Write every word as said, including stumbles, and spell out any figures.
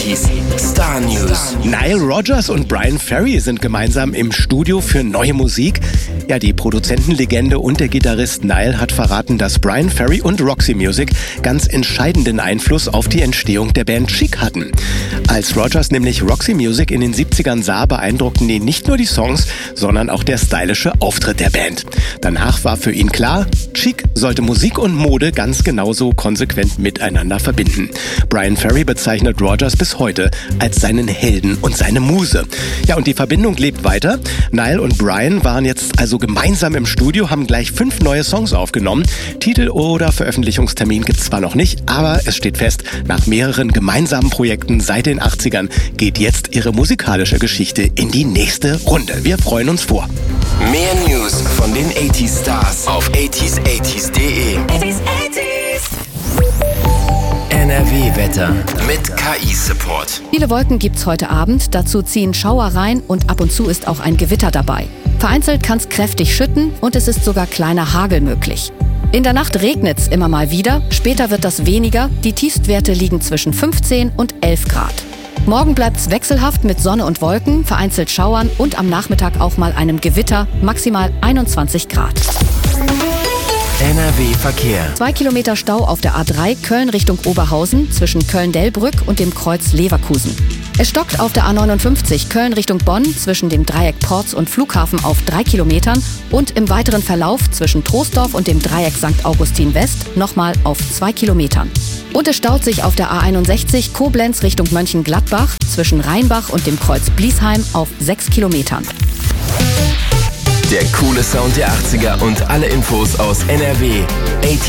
achtziger Star News. Nile Rodgers und Bryan Ferry sind gemeinsam im Studio für neue Musik. Ja, die Produzentenlegende und der Gitarrist Nile hat verraten, dass Bryan Ferry und Roxy Music ganz entscheidenden Einfluss auf die Entstehung der Band Chic hatten. Als Rodgers nämlich Roxy Music in den siebzigern sah, beeindruckten ihn nicht nur die Songs, sondern auch der stylische Auftritt der Band. Danach war für ihn klar, Chic sollte Musik und Mode ganz genauso konsequent miteinander verbinden. Bryan Ferry bezeichnet Rodgers bis heute als seinen Helden und seine Muse. Ja, und die Verbindung lebt weiter. Nile und Bryan waren jetzt also gemeinsam im Studio, haben gleich fünf neue Songs aufgenommen. Titel oder Veröffentlichungstermin gibt's zwar noch nicht, aber es steht fest, nach mehreren gemeinsamen Projekten seit den achtzigern geht jetzt ihre musikalische Geschichte in die nächste Runde. Wir freuen uns vor. Mehr News von den achtziger Stars auf achtziger achtziger punkt de. N R W-Wetter mit K I-Support. Viele Wolken gibt's heute Abend, dazu ziehen Schauer rein und ab und zu ist auch ein Gewitter dabei. Vereinzelt kann's kräftig schütten und es ist sogar kleiner Hagel möglich. In der Nacht regnet's immer mal wieder, später wird das weniger, die Tiefstwerte liegen zwischen fünfzehn und elf Grad. Morgen bleibt's wechselhaft mit Sonne und Wolken, vereinzelt Schauern und am Nachmittag auch mal einem Gewitter, maximal einundzwanzig Grad. N R W-Verkehr. Zwei Kilometer Stau auf der A drei Köln Richtung Oberhausen zwischen Köln-Delbrück und dem Kreuz Leverkusen. Es stockt auf der A neunundfünfzig Köln Richtung Bonn zwischen dem Dreieck Porz und Flughafen auf drei Kilometern und im weiteren Verlauf zwischen Troisdorf und dem Dreieck Sankt Augustin West nochmal auf zwei Kilometern. Und es staut sich auf der A einundsechzig Koblenz Richtung Mönchengladbach zwischen Rheinbach und dem Kreuz Bliesheim auf sechs Kilometern. Der coole Sound der achtziger und alle Infos aus N R W.